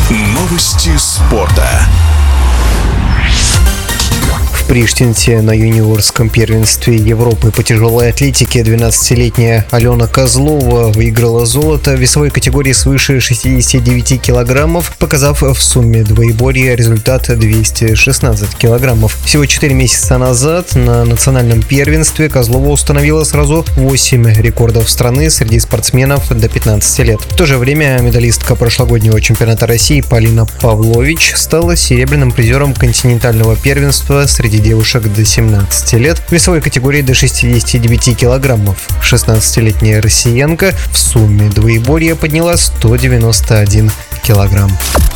Новости спорта. В Приштинте на юниорском первенстве Европы по тяжелой атлетике 12-летняя Алена Козлова выиграла золото в весовой категории свыше 69 килограммов, показав в сумме двоеборья результат 216 килограммов. Всего 4 месяца назад на национальном первенстве Козлова установила сразу 8 рекордов страны среди спортсменов до 15 лет. В то же время медалистка прошлогоднего чемпионата России Полина Павлович стала серебряным призером континентального первенства среди девушек до 17 лет в весовой категории до 69 килограммов. 16-летняя россиянка в сумме двоеборья подняла 191 килограмм.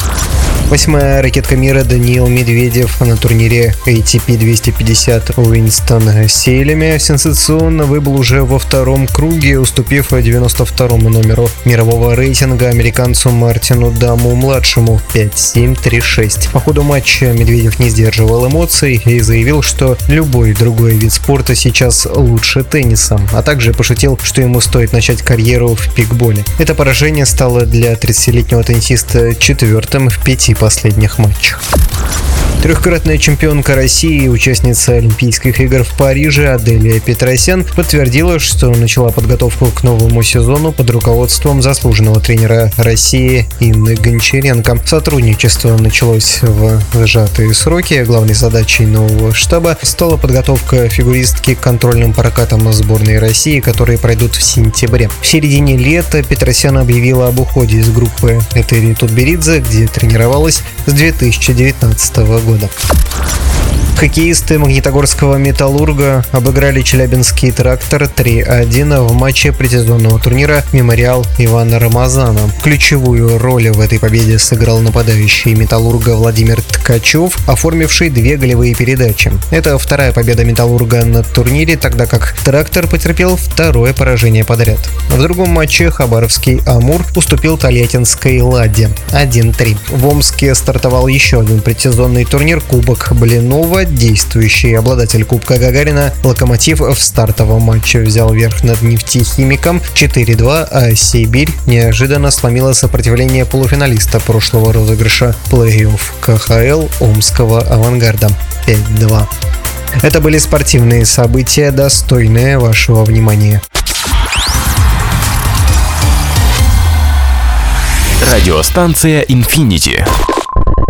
8-я ракетка мира Даниил Медведев на турнире ATP 250 в Уинстон-Сейлеме сенсационно выбыл уже во втором круге, уступив 92-му номеру мирового рейтинга американцу Мартину Даму-младшему 5-7-3-6. По ходу матча Медведев не сдерживал эмоций и заявил, что любой другой вид спорта сейчас лучше тенниса, а также пошутил, что ему стоит начать карьеру в пикболе. Это поражение стало для 30-летнего теннисиста четвертым в 5 последних матчах. Трехкратная чемпионка России и участница Олимпийских игр в Париже Аделия Петросян подтвердила, что начала подготовку к новому сезону под руководством заслуженного тренера России Инны Гончаренко. Сотрудничество началось в сжатые сроки. Главной задачей нового штаба стала подготовка фигуристки к контрольным прокатам сборной России, которые пройдут в сентябре. В середине лета Петросян объявила об уходе из группы Этери Тутберидзе, где тренировалась с 2019 года. Хоккеисты Магнитогорского «Металлурга» обыграли Челябинский «Трактор» 3-1 в матче предсезонного турнира «Мемориал» Ивана Рамазана. Ключевую роль в этой победе сыграл нападающий «Металлурга» Владимир Ткачев, оформивший 2 голевые передачи. Это вторая победа «Металлурга» на турнире, тогда как «Трактор» потерпел второе поражение подряд. В другом матче хабаровский «Амур» уступил тольяттинской «Ладе» 1-3. В Омске стартовал еще один предсезонный турнир «Кубок Блинова». Действующий обладатель Кубка Гагарина «Локомотив» в стартовом матче взял верх над «Нефтехимиком» 4-2, а «Сибирь» неожиданно сломила сопротивление полуфиналиста прошлого розыгрыша плей-офф КХЛ Омского «Авангарда» 5-2. Это были спортивные события, достойные вашего внимания. Радиостанция «Инфинити».